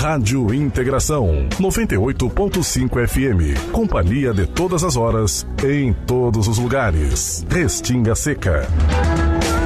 Rádio Integração 98.5 FM. Companhia de todas as horas, em todos os lugares. Restinga Seca.